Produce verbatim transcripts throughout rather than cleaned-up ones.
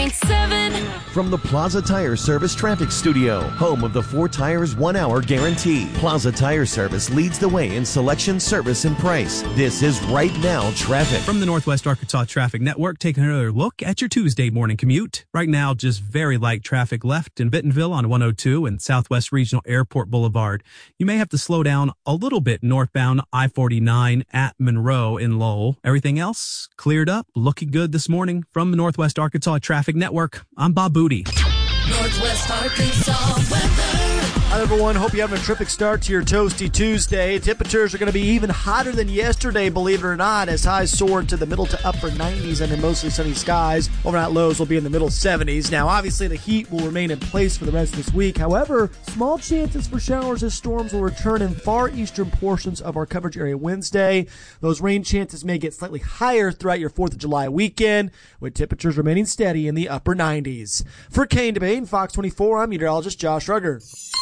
point seven. From the Plaza Tire Service Traffic Studio, home of the four tires, one hour guarantee. Plaza Tire Service leads the way in selection, service, and price. This is Right Now Traffic. From the Northwest Arkansas Traffic Network, taking another look at your Tuesday morning commute. Right now, just very light traffic left in Bentonville on one oh two and Southwest Regional Airport Boulevard. You may have to slow down a little bit northbound I forty-nine at Monroe in Lowell. Everything else cleared up, looking good this morning. From the Northwest Arkansas Traffic Network, I'm Bob Booty. Northwest Arkansas weather. Hi, everyone. Hope you're having a terrific start to your Toasty Tuesday. Temperatures are going to be even hotter than yesterday, believe it or not, as highs soared to the middle to upper nineties under mostly sunny skies. Overnight lows will be in the middle seventies. Now, obviously, the heat will remain in place for the rest of this week. However, small chances for showers as storms will return in far eastern portions of our coverage area Wednesday. Those rain chances may get slightly higher throughout your fourth of July weekend, with temperatures remaining steady in the upper nineties. For K N W A and Fox twenty-four, I'm meteorologist Josh Rugger.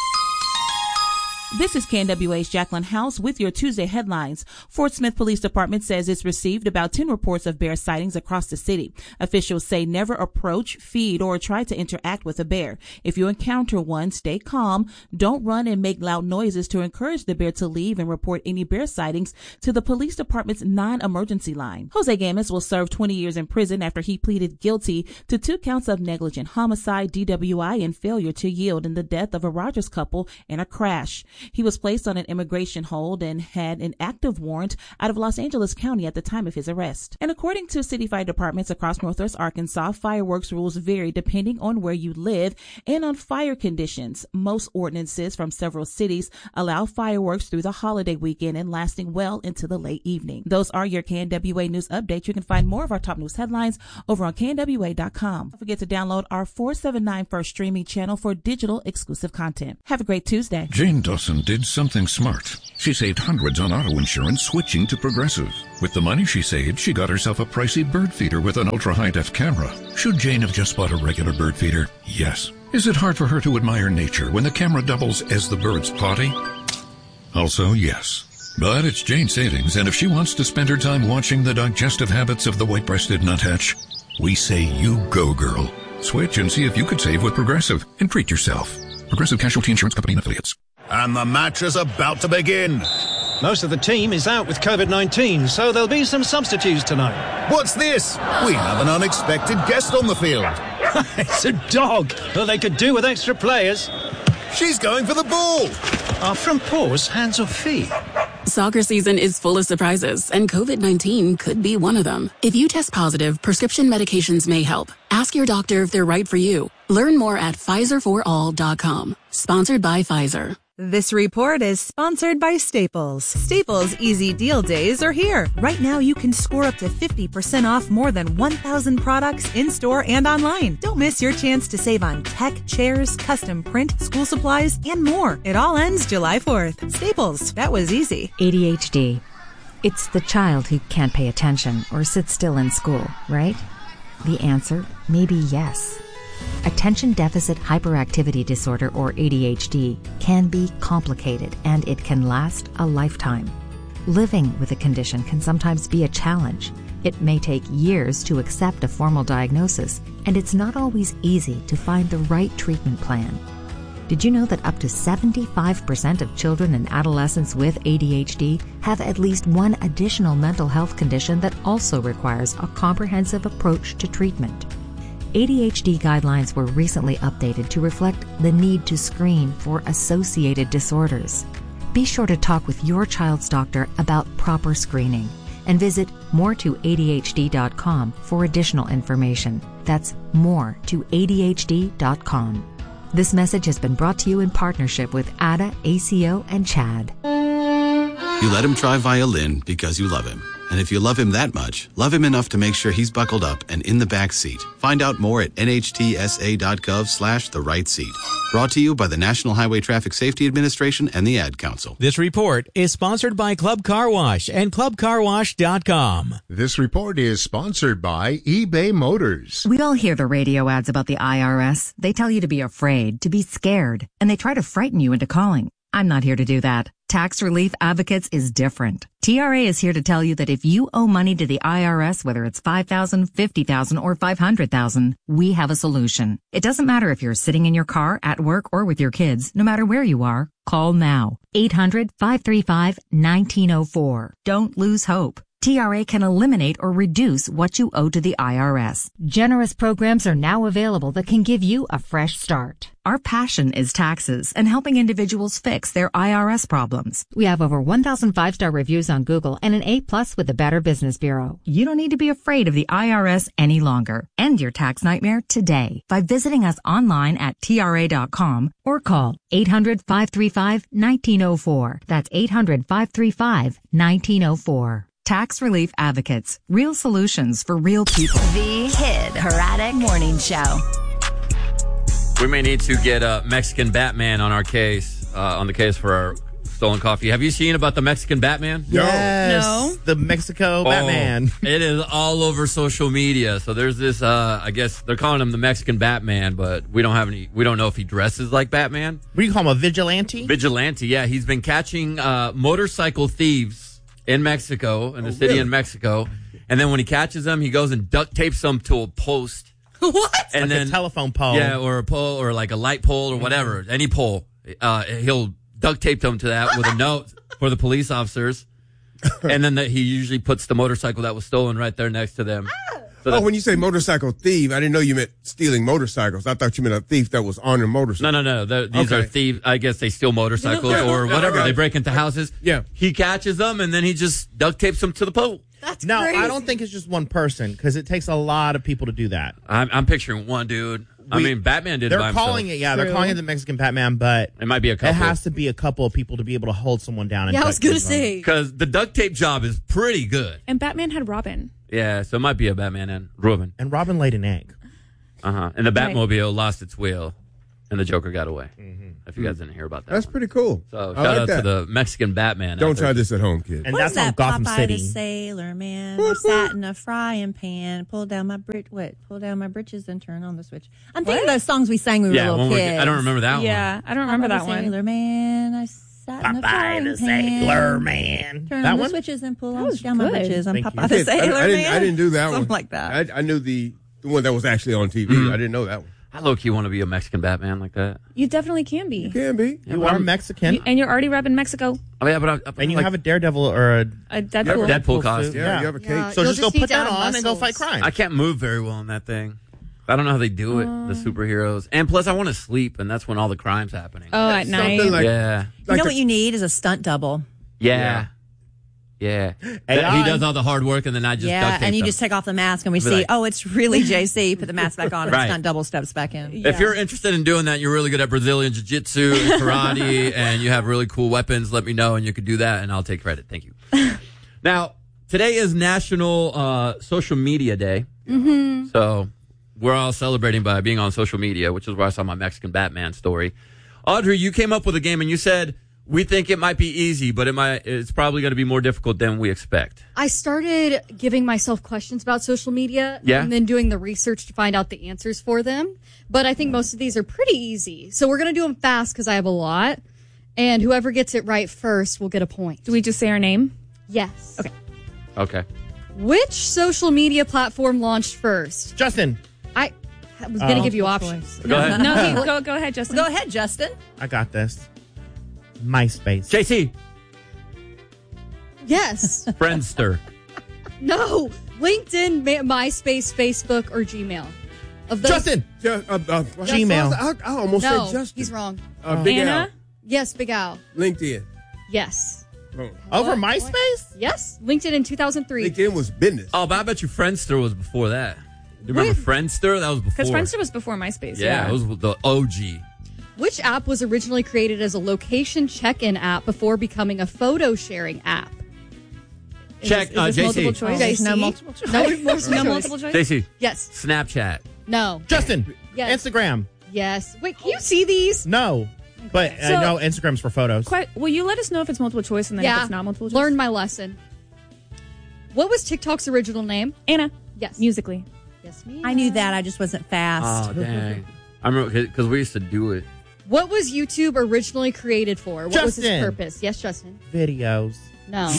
This is K N W A's Jacqueline House with your Tuesday headlines. Fort Smith Police Department says it's received about ten reports of bear sightings across the city. Officials say never approach, feed, or try to interact with a bear. If you encounter one, stay calm. Don't run and make loud noises to encourage the bear to leave, and report any bear sightings to the police department's non-emergency line. Jose Gamis will serve twenty years in prison after he pleaded guilty to two counts of negligent homicide, D W I, and failure to yield in the death of a Rogers couple in a crash. He was placed on an immigration hold and had an active warrant out of Los Angeles County at the time of his arrest. And according to city fire departments across Northwest Arkansas, fireworks rules vary depending on where you live and on fire conditions. Most ordinances from several cities allow fireworks through the holiday weekend and lasting well into the late evening. Those are your K N W A news updates. You can find more of our top news headlines over on K N W A dot com. Don't forget to download our four seventy-nine First streaming channel for digital exclusive content. Have a great Tuesday. Jane Dawson did something smart. She saved hundreds on auto insurance switching to Progressive. With the money she saved, she got herself a pricey bird feeder with an ultra-high-def camera. Should Jane have just bought a regular bird feeder? Yes. Is it hard for her to admire nature when the camera doubles as the bird's potty? Also, yes. But it's Jane's savings, and if she wants to spend her time watching the digestive habits of the white-breasted nuthatch, we say you go, girl. Switch and see if you could save with Progressive and treat yourself. Progressive Casualty Insurance Company and Affiliates. And the match is about to begin. Most of the team is out with COVID nineteen, so there'll be some substitutes tonight. What's this? We have an unexpected guest on the field. It's a dog. Well, they could do with extra players. She's going for the ball. Are front paws hands or feet? Soccer season is full of surprises, and COVID nineteen could be one of them. If you test positive, prescription medications may help. Ask your doctor if they're right for you. Learn more at Pfizer for all dot com. Sponsored by Pfizer. This report is sponsored by Staples. Staples Easy Deal Days are here. Right now, you can score up to fifty percent off more than one thousand products in-store and online. Don't miss your chance to save on tech, chairs, custom print, school supplies, and more. It all ends July fourth. Staples. That was easy. A D H D. It's the child who can't pay attention or sit still in school, right? The answer may be yes. Attention Deficit Hyperactivity Disorder, or A D H D, can be complicated and it can last a lifetime. Living with a condition can sometimes be a challenge. It may take years to accept a formal diagnosis, and it's not always easy to find the right treatment plan. Did you know that up to seventy-five percent of children and adolescents with A D H D have at least one additional mental health condition that also requires a comprehensive approach to treatment? A D H D guidelines were recently updated to reflect the need to screen for associated disorders. Be sure to talk with your child's doctor about proper screening and visit more to A D H D dot com for additional information. That's more to A D H D dot com. This message has been brought to you in partnership with A D A, A C O, and CHAD. You let him try violin because you love him. And if you love him that much, love him enough to make sure he's buckled up and in the back seat. Find out more at N H T S A dot gov slash the right seat. Brought to you by the National Highway Traffic Safety Administration and the Ad Council. This report is sponsored by Club Car Wash and club car wash dot com. This report is sponsored by eBay Motors. We all hear the radio ads about the I R S. They tell you to be afraid, to be scared, and they try to frighten you into calling. I'm not here to do that. Tax Relief Advocates is different. T R A is here to tell you that if you owe money to the I R S, whether it's five thousand dollars, fifty thousand dollars, or five hundred thousand dollars, we have a solution. It doesn't matter if you're sitting in your car, at work, or with your kids. No matter where you are, call now. eight hundred, five three five, one nine zero four. Don't lose hope. T R A can eliminate or reduce what you owe to the I R S. Generous programs are now available that can give you a fresh start. Our passion is taxes and helping individuals fix their I R S problems. We have over one thousand five-star reviews on Google and an A plus with the Better Business Bureau. You don't need to be afraid of the I R S any longer. End your tax nightmare today by visiting us online at T R A dot com or call eight hundred, five three five, one nine zero four. That's eight hundred, five three five, one nine zero four. Tax Relief Advocates. Real solutions for real people. The Kid Haddock Morning Show. We may need to get a Mexican Batman on our case, uh, on the case for our stolen coffee. Have you seen about the Mexican Batman? Yes. No. The Mexico Oh, Batman. It is all over social media. So there's this, uh, I guess they're calling him the Mexican Batman, but we don't have any, we don't know if he dresses like Batman. What do you call him, a vigilante? Vigilante, yeah. He's been catching uh, motorcycle thieves in Mexico, in the Oh, city really? in Mexico. And then when he catches them, he goes and duct tapes them to a post. What? And like then a telephone pole. Yeah, or a pole, or like a light pole, or whatever, any pole. Uh, he'll duct tape them to that with a note for the police officers, and then the, he usually puts the motorcycle that was stolen right there next to them. So oh, that, when you say motorcycle thief, I didn't know you meant stealing motorcycles. I thought you meant a thief that was on a motorcycle. no, no, no. the- These Okay. are thieves. I guess they steal motorcycles Yeah. or Yeah, whatever. okay. They break into houses. Yeah. He catches them, and then he just duct tapes them to the pole. That's No, crazy. I don't think it's just one person because it takes a lot of people to do that. I'm, I'm picturing one dude. I We- mean, Batman did it They're by calling himself. it, yeah, they're True. calling it the Mexican Batman, but It might be a couple. it has to be a couple of people to be able to hold someone down. And Yeah, I was duct going to tape them. say. Because the duct tape job is pretty good. And Batman had Robin. Yeah, so it might be a Batman and Robin. And Robin laid an egg. Uh huh. And the Right. Batmobile lost its wheel, and the Joker got away. If you guys didn't hear about that, That's one. pretty cool. So I shout like out that. to the Mexican Batman. Don't out try there. this at home, kids. And What that's is that on Gotham Popeye City. the Sailor Man? I sat in a frying pan, pulled down my brit, what? Pull down my britches and turn on the switch. I'm thinking of those songs we sang when we Yeah, were when little we kids. were, I don't remember that Yeah, I don't remember Popeye that the one. Sailor Man, I sat in a Popeye frying the pan. Sailor Man. Turn That on one? the switches and pull That on was down my good. britches. I'm Thank Popeye you. the I, didn't, Sailor I, didn't, Man. I didn't do that Something one. like that. I, I knew the, the one that was actually on T V. Mhm. I didn't know that one. I low key want to be a Mexican Batman like that. You definitely can be. Can be. Yeah, You but are I'm- Mexican. You- and you're already repping Mexico. Oh yeah, but I, I, and you like, have a Daredevil or a A you have Deadpool. a Deadpool costume. suit. Yeah, you have a cape. Yeah. So You'll just go just need put to that have on and go muscles. fight crime. I can't move very well in that thing. I don't know how they do it, the superheroes. And plus, I want to sleep, and that's when all the crime's happening. Oh, at Something night. like- yeah, You like know the- what you need is a stunt double. yeah, yeah. That- he does all the hard work, and then I just yeah, duct tape and you them. just take off the mask and we Be see, like- oh, it's really J C. Put the mask back on and Right. the stunt double steps back in. If you're interested in doing that, you're really good at Brazilian Jiu-Jitsu and karate, and you have really cool weapons, let me know, and you could do that, and I'll take credit. Thank you. Now, today is National uh, Social Media Day. Mm-hmm. So we're all celebrating by being on social media, which is where I saw my Mexican Batman story. Audrey, you came up with a game, and you said, we think it might be easy, but it might, it's probably going to be more difficult than we expect. I started giving myself questions about social media Yeah. and then doing the research to find out the answers for them. But I think most of these are pretty easy. So we're going to do them fast because I have a lot. And whoever gets it right first will get a point. Do we just say our name? Yes. Okay. Okay. Which social media platform launched first? Justin. I was going to Oh. give you options. Go ahead. No, he, go, go ahead, Justin. Go ahead, Justin. I got this. MySpace. J C. Yes. Friendster. No. LinkedIn, Ma- MySpace, Facebook, or Gmail. Of those- Justin. Ju- uh, uh, Gmail. I, I almost No, said Justin. he's wrong. Uh, Big Anna? Al. Yes, Big Al. LinkedIn. Yes. Oh. Over What? MySpace? Yes. LinkedIn in two thousand three. LinkedIn was business. Oh, but I bet you Friendster was before that. You remember Wait. Friendster? That was before. Because Friendster was before MySpace. Yeah, Yeah. it was the O G. Which app was originally created as a location check-in app before becoming a photo-sharing app? Is Check, this- is uh, this J C. multiple choice? J C? No multiple choice. No, multiple No choice. multiple choice? J C. Yes. Snapchat. No. Justin. Yes. Instagram. Yes. Wait, can you see these? No. But uh, So- no, Instagram's for photos. Quite, will you let us know if it's multiple choice and then if Yeah. it's not multiple choice? Learned my lesson. What was TikTok's original name? Anna. Yes. Musically. Yes, me. I knew that. I just wasn't fast. Oh, dang. I remember because we used to do it. What was YouTube originally created for? What was its Justin. purpose? Yes, Justin. Videos. No.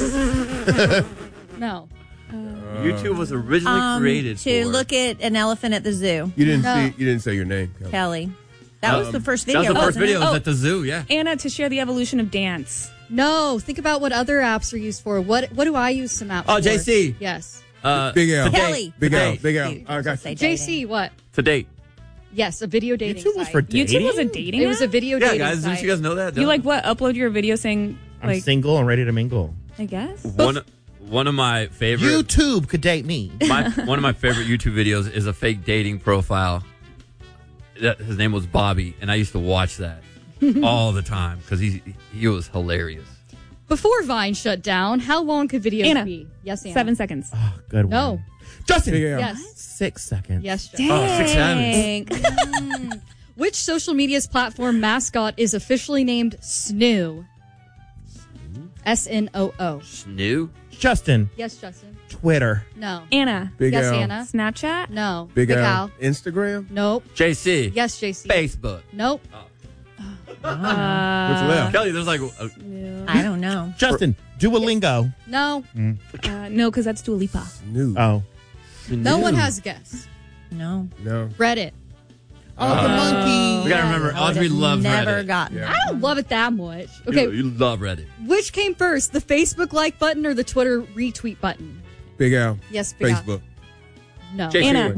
No. YouTube was originally Um, created to for. look at an elephant at the zoo. You didn't No. see. You didn't say your name, Kelly. Kelly. That was Um, the first that video. was the first wasn't it? video. It was Oh. at the zoo. Yeah. Anna, to share the evolution of dance. No. Think about what other apps are used for. What What do I use some apps Oh, for? J C. Yes. Uh, Big L. Kelly. Big L. Today. Big L. I got you. J C, what? To date. Yes, a video dating YouTube was site. for dating? YouTube was a dating It was a app? video Yeah, dating guys. site. Didn't you guys know that? You like what? Upload your video saying, I'm like, single and ready to mingle. I guess? One, one of my favorite. YouTube could date me. My, one of my favorite YouTube videos is a fake dating profile. That, his name was Bobby, and I used to watch that all the time because he he was hilarious. Before Vine shut down, how long could videos Anna. be? Yes, Anna. Seven seconds. Oh, good one. No. Justin. Big L. Yes. Six seconds. Yes, Justin. Oh, six seconds. Mm. Which social media's platform mascot is officially named Snoo? S N O O. Snoo? Justin. Yes, Justin. Twitter. No. Anna. Big Yes, L. Anna. Snapchat? No. Big, L. Al. Instagram. Nope. J C. Yes, J C. Facebook. Nope. What's left? Kelly, there's like. Uh, I don't know. Justin. Duolingo. No. Uh, no, because that's Dua Lipa. New. Oh. No one has a guess. No. No. Reddit. Oh, the monkey. we gotta remember, I would Audrey have loves never Reddit. gotten Yeah. I don't love it that much. You- Okay. You, love Reddit. Which came first, the Facebook like button or the Twitter retweet button? Big L. Yes, Big Al. Facebook. No. J C. Anna.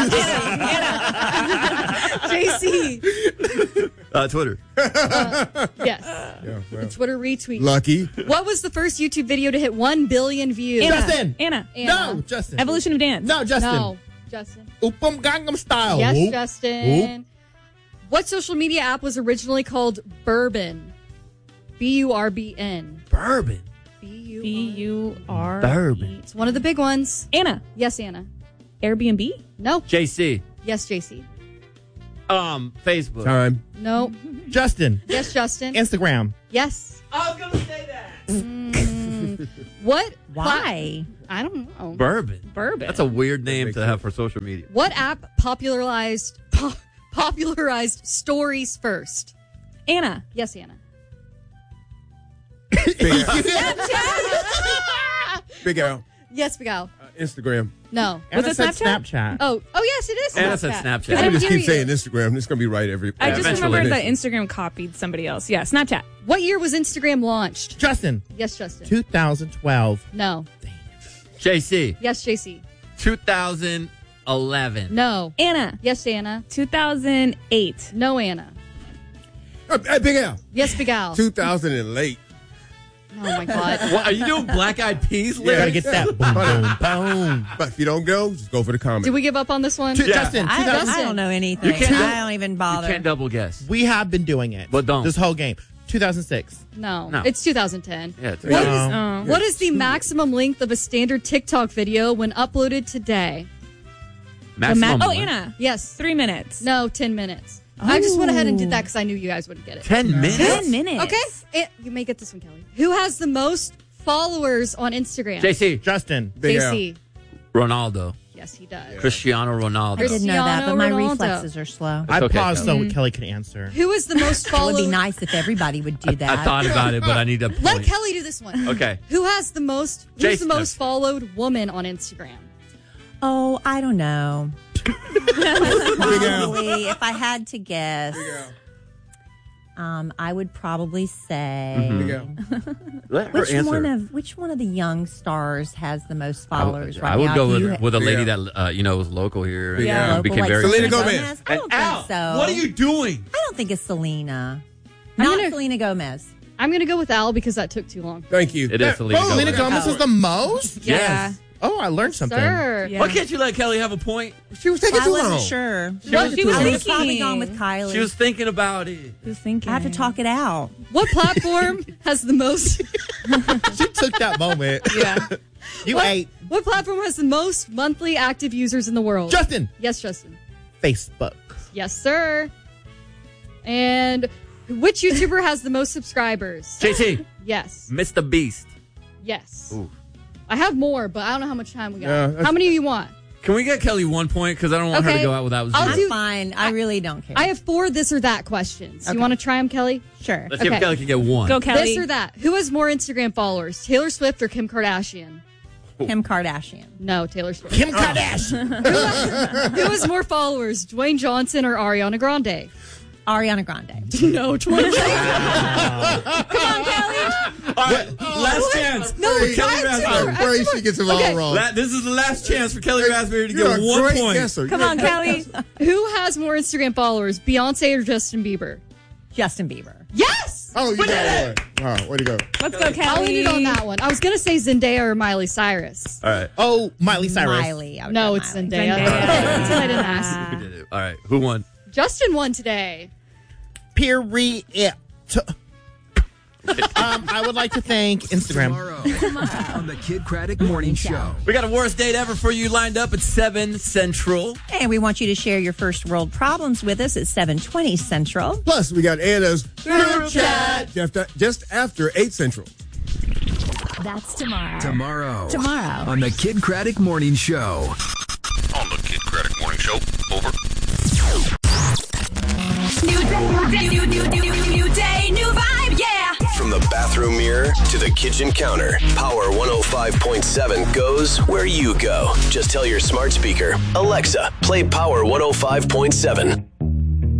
J C. Uh, Twitter. Yes. Yeah, well. The Twitter retweet. Lucky. What was the first YouTube video to hit one billion views? Anna. Justin. Anna. Anna. No, Justin. Evolution of dance. No, Justin. No. Justin. Oopum Gangnam Style. Yes, Whoop. Justin. What social media app was originally called Bourbon? B U R B N. Bourbon. B U B U R. Bourbon. It's one of the big ones. Anna. Yes, Anna. Airbnb? No. J C. Yes, J C. Um, Facebook. Time. No. Justin. Yes, Justin. Instagram. Yes. I was gonna say that. Mm, what? Why? I don't know. Bourbon. Bourbon. That's a weird name to have for social media. What app popularized po- popularized stories first? Anna. Yes, Anna. Big L. Big L. Yes, Miguel. Uh, Instagram. No. Anna Was it said Snapchat? Snapchat. Oh, oh yes, it is. Anna said Snapchat. I'm I gonna just hear keep you. saying Instagram. It's gonna be right every. I just eventually. remembered that Instagram copied somebody else. Yeah, Snapchat. What year was Instagram launched? Justin. Yes, Justin. two thousand twelve. No. J C. Yes, J C. two thousand eleven. No. Anna. Yes, Anna. two thousand eight. No, Anna. Uh, hey, Big L. Yes, Miguel. two thousand and late. Oh my God. What, are you doing Black Eyed Peas? Yeah. Gotta get that boom, boom, boom. But if you don't go, just go for the comment. Did we give up on this one? Two- Yeah. Justin, I, two thousand I don't know anything. You can't- I don't even You bother. can't double guess. We have been doing it. But don't. This whole game. two thousand six. No. No. It's two thousand ten. Yeah. It's What is, No. Oh. what is the maximum length of a standard TikTok video when uploaded today? maximum. oh, length. Uh, Anna. Yes. Three minutes. No, ten minutes. I just went ahead and did that because I knew you guys wouldn't get it. Ten minutes. Ten minutes. Okay. It, you may get this one, Kelly. Who has the most followers on Instagram? J C. Justin. Big J L. C. Ronaldo. Yes, he does. Cristiano Ronaldo. I didn't know that, but my Cristiano Ronaldo. reflexes are slow. I okay, paused Kelly. so Kelly could answer. Who is the most It would followed? be nice if everybody would do that. I thought about it, but I need a point. Let Kelly do this one. Okay. Who has the most? Who's Jason. the most followed woman on Instagram? Oh, I don't know. Big L. Probably, if I had to guess, um, I would probably say Big L. Let her which answer. one of which one of the young stars has the most I followers would, right I would now? go Do you with, with a lady Yeah. that uh, you know was local here. and, Yeah. uh, local, became like very Selena Selena Gomez. Gomez? I don't And think Al, so. what are you doing? I don't think it's Selena. I'm Not gonna- Selena Gomez. I'm gonna go with Al because that took too long. Thank you. It is That- Selena oh, Selena Gomez. Gomez is the most? Yes. Oh, I learned something. Sir. Yeah. Why can't you let Kelly have a point? She was taking I too wasn't long. sure. She was- she was I was thinking. probably gone with Kylie. She was thinking about it. She was thinking. I have to talk it out. What platform has the most? She took that moment. Yeah. You what, ate What platform has the most monthly active users in the world? Justin. Yes, Justin. Facebook. Yes, sir. And which YouTuber has the most subscribers? J T. Yes. Mister Beast. Yes. Ooh. I have more, but I don't know how much time we got. Yeah, that's- how many do you want? Can we get Kelly one point? Because I don't want her Okay. to go out without I'll zero. do- Fine. I really don't care. I have four this or that questions. Okay. You want to try them, Kelly? Sure. Let's see if Kelly can get one. Go, Kelly. This or that. Who has more Instagram followers, Taylor Swift or Kim Kardashian? Kim Kardashian. No, Taylor Swift. Kim Kardashian. Who has more followers, Dwayne Johnson or Ariana Grande? Ariana Grande. No, Dwayne Johnson. Come on, Kelly. All right, last chance No, for Kelly I have Raspberry. two. I'm afraid she gets them all Okay. wrong. La- this is the last chance for Kelly Raspberry to You're get a one great point. guesser. Come You're on, a- Kelly. Who has more Instagram followers, Beyonce or Justin Bieber? Justin Bieber. Yes! Oh, you got one. Wow, way to go. Let's go, I'll Kelly. end it on that one. I was going to say Zendaya or Miley Cyrus. All right. Oh, Miley Cyrus. Miley. I would No, go it's Miley. Zendaya. That's what I didn't ask. We did it. All right. Who won? Justin won today. Period. um, I would like to thank Instagram. Tomorrow on the Kid Craddock Morning Show. We got a worst date ever for you lined up at seven Central. And we want you to share your first world problems with us at seven twenty Central. Plus, we got Anna's Group chat. just, just after eight Central. That's tomorrow. Tomorrow. Tomorrow. On the Kid Craddock Morning Show. On the Kid Craddock Morning Show. Over. New day, new, new, new, new, new day, new vibe, yeah. From the bathroom mirror to the kitchen counter, Power one oh five point seven goes where you go. Just tell your smart speaker, Alexa, play Power one oh five point seven.